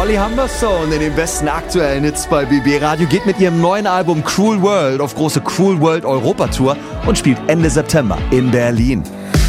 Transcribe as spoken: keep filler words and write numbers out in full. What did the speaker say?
Molly Humberstone in den besten aktuellen Hits bei B B Radio geht mit ihrem neuen Album Cruel World auf große Cruel World Europa Tour und spielt Ende September in Berlin.